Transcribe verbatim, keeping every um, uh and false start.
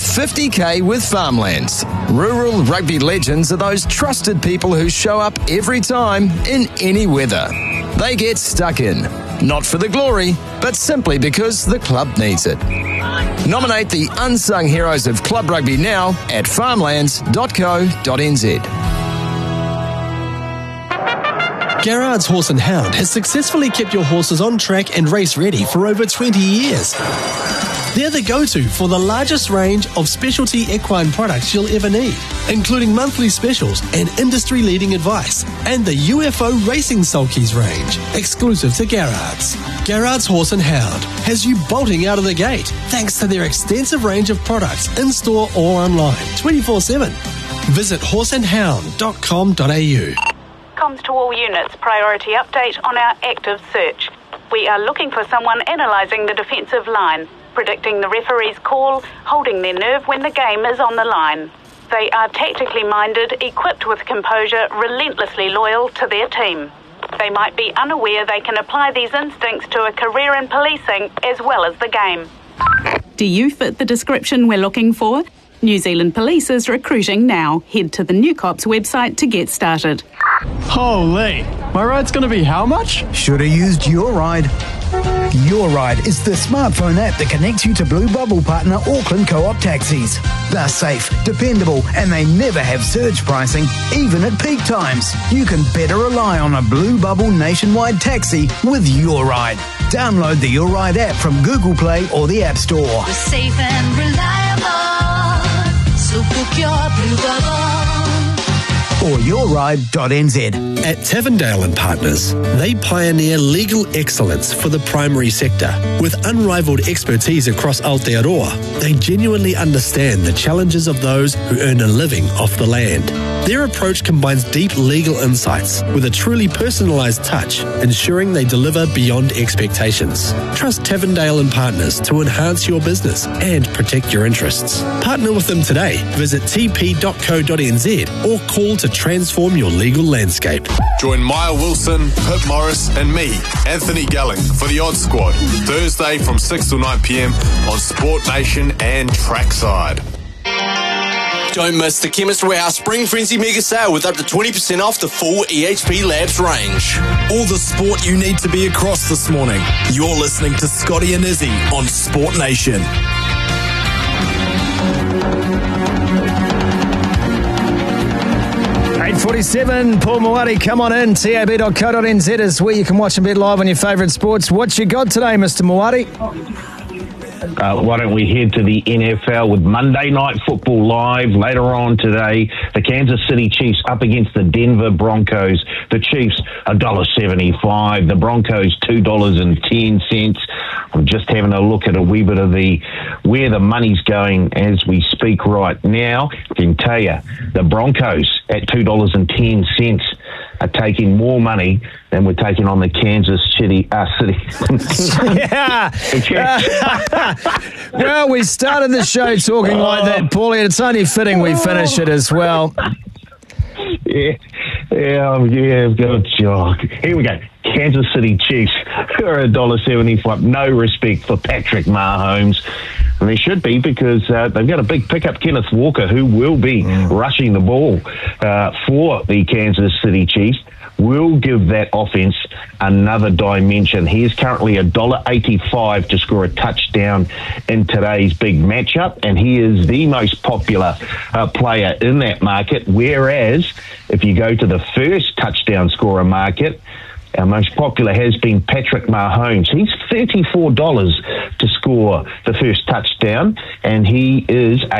fifty K with Farmlands. Rural rugby legends are those trusted people who show up every time in any weather. They get stuck in, not for the glory, but simply because the club needs it. Nominate the unsung heroes of club rugby now at farmlands dot co dot n z. Garrard's Horse and Hound has successfully kept your horses on track and race ready for over twenty years. They're the go-to for the largest range of specialty equine products you'll ever need, including monthly specials and industry-leading advice, and the U F O Racing Sulkies range, exclusive to Garrard's. Garrard's Horse and Hound has you bolting out of the gate thanks to their extensive range of products in-store or online, twenty-four seven. Visit horse and hound dot com dot a u. Comms to all units, priority update on our active search. We are looking for someone analysing the defensive line, predicting the referee's call, holding their nerve when the game is on the line. They are tactically minded, equipped with composure, relentlessly loyal to their team. They might be unaware they can apply these instincts to a career in policing as well as the game. Do you fit the description we're looking for? New Zealand Police is recruiting now. Head to the New Cops website to get started. Holy, my ride's going to be how much? Should have used Your Ride. Your Ride is the smartphone app that connects you to Blue Bubble partner Auckland Co-op taxis. They're safe, dependable, and they never have surge pricing, even at peak times. You can better rely on a Blue Bubble nationwide taxi with Your Ride. Download the Your Ride app from Google Play or the App Store. We're safe and reliable, so book your Blue Bubble. Or your ride dot n z. At Tavendale and Partners, they pioneer legal excellence for the primary sector. With unrivaled expertise across Aotearoa, they genuinely understand the challenges of those who earn a living off the land. Their approach combines deep legal insights with a truly personalised touch, ensuring they deliver beyond expectations. Trust Tavendale and Partners to enhance your business and protect your interests. Partner with them today. Visit t p dot co dot n z or call to transform your legal landscape. Join Maya Wilson, Pip Morris and me, Anthony Gelling, for the Odd Squad, Thursday from six till nine p m on Sport Nation and Trackside. Don't miss the Chemist Warehouse Spring Frenzy Mega Sale with up to twenty percent off the full E H P Labs range. All the sport you need to be across this morning. You're listening to Scotty and Izzy on Sport Nation. eight forty-seven, Paul Mawari, come on in. T A B dot co dot n z is where you can watch and bet live on your favourite sports. What you got today, Mister Mawari? Uh, why don't we head to the N F L with Monday Night Football live later on today. The Kansas City Chiefs up against the Denver Broncos. The Chiefs one dollar seventy-five, the Broncos two dollars ten. I'm just having a look at a wee bit of the where the money's going as we speak right now. I can tell you, the Broncos at two dollars ten are taking more money than we're taking on the Kansas City. Uh, City. yeah. Well, we started the show talking like that, Paulie, and it's only fitting we finish it as well. Yeah, yeah, yeah. Good joke. Here we go. Kansas City Chiefs are one dollar seventy-five. No respect for Patrick Mahomes. And there should be, because uh, they've got a big pickup, Kenneth Walker, who will be mm. rushing the ball uh, for the Kansas City Chiefs. Will give that offense another dimension. He is currently one dollar eighty-five to score a touchdown in today's big matchup, and he is the most popular uh, player in that market. Whereas, if you go to the first touchdown scorer market, our most popular has been Patrick Mahomes. He's thirty-four dollars to score the first touchdown, and he is a